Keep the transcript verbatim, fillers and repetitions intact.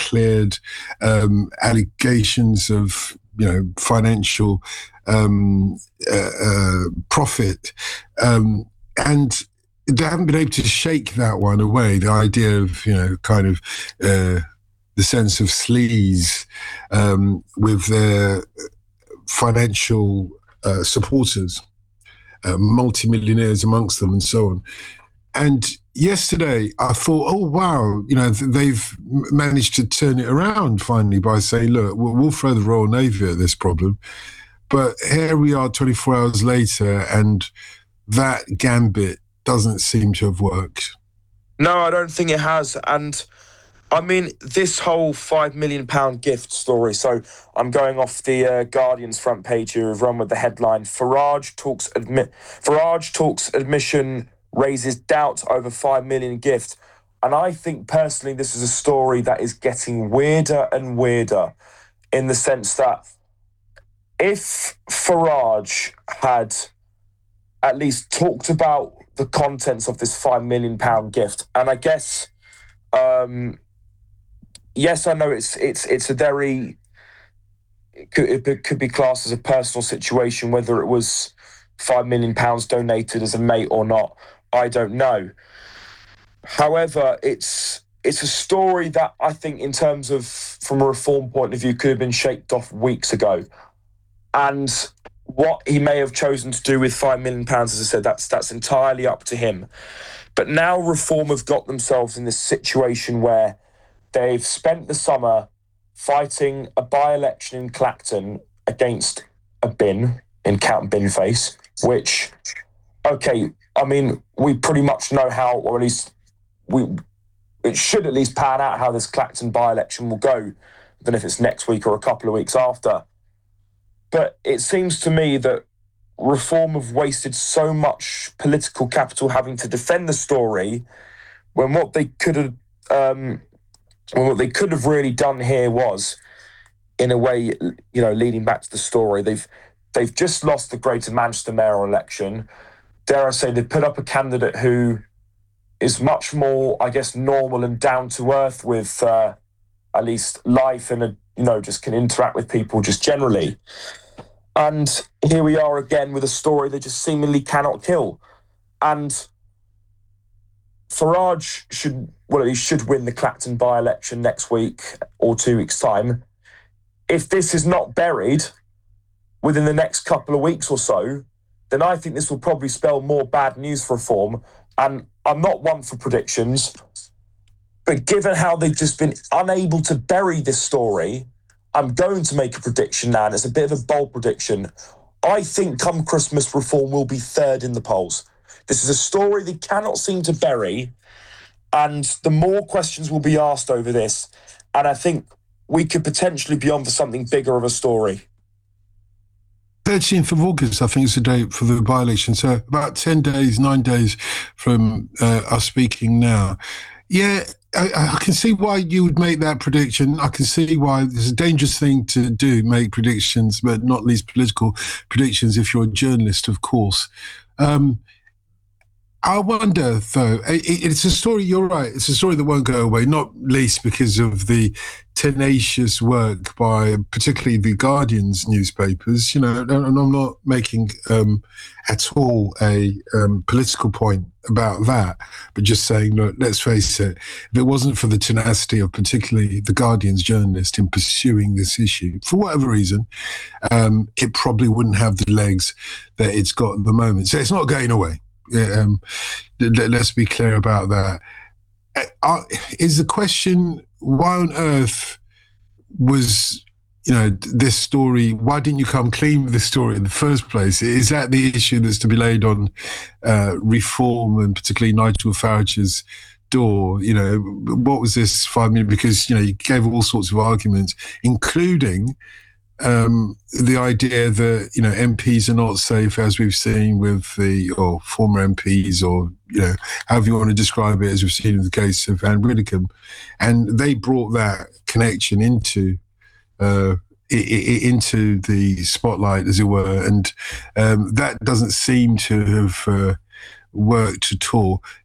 cleared, um, allegations of, you know, financial um, uh, uh, profit. Um, and they haven't been able to shake that one away. The idea of, you know, kind of uh, the sense of sleaze um, with their financial uh, supporters, uh, multimillionaires amongst them and so on. And yesterday I thought, oh, wow, you know, they've managed to turn it around finally by saying, look, we'll, we'll throw the Royal Navy at this problem. But here we are twenty-four hours later, and that gambit doesn't seem to have worked. No, I don't think it has. And I mean, this whole five million pound gift story. So I'm going off the uh, Guardian's front page here, who've run with the headline: Farage talks admit Farage talks admission raises doubt over five million gift. And I think personally, this is a story that is getting weirder and weirder, in the sense that if Farage had at least talked about the contents of this five million pound gift, and I guess, um, yes, I know it's it's it's a very, it could, it could be classed as a personal situation, whether it was five million pounds donated as a mate or not, I don't know. However, it's it's a story that I think, in terms of, from a reform point of view, could have been shaped off weeks ago. And what he may have chosen to do with five million pounds, as I said, that's that's entirely up to him. But now Reform have got themselves in this situation where they've spent the summer fighting a by-election in Clacton against a bin in Count Binface, which, okay, I mean, we pretty much know how, or at least we, it should at least pan out how this Clacton by-election will go, than if it's next week or a couple of weeks after. But it seems to me that Reform have wasted so much political capital having to defend the story, when what they could have, um, when what they could have really done here was, in a way, you know, leading back to the story, they've they've just lost the Greater Manchester mayoral election. Dare I say, they've put up a candidate who is much more, I guess, normal and down to earth with uh, at least life, and a, you know, just can interact with people just generally. And here we are again with a story that just seemingly cannot kill. And Farage should, well, he should win the Clacton by-election next week or two weeks' time. If this is not buried within the next couple of weeks or so, then I think this will probably spell more bad news for Reform. And I'm not one for predictions, but given how they've just been unable to bury this story, I'm going to make a prediction now, and it's a bit of a bold prediction. I think come Christmas, Reform will be third in the polls. This is a story they cannot seem to bury, and the more questions will be asked over this, and I think we could potentially be on for something bigger of a story. thirteenth of August, I think, is the date for the by-election. So about ten days, nine days from uh, us speaking now. Yeah, I, I can see why you would make that prediction. I can see why it's a dangerous thing to do, make predictions, but not least political predictions if you're a journalist, of course. Um, I wonder, though, it, it's a story, you're right, it's a story that won't go away, not least because of the tenacious work by particularly the Guardian's newspapers. You know, and I'm not making um, at all a um, political point about that, but just saying, look, let's face it, if it wasn't for the tenacity of particularly the Guardian's journalist in pursuing this issue, for whatever reason, um, it probably wouldn't have the legs that it's got at the moment. So it's not going away. Um, let's be clear about that. Uh, is the question, why on earth was, you know, this story, why didn't you come clean with this story in the first place? Is that the issue that's to be laid on uh, Reform, and particularly Nigel Farage's door? You know, what was this five million? Because, you know, you gave all sorts of arguments, including Um, the idea that, you know, M Ps are not safe, as we've seen with the, or former M Ps, or, you know, however you want to describe it, as we've seen in the case of Anne Widdecombe. And they brought that connection into uh, into the spotlight, as it were. And um, that doesn't seem to have uh, worked at all.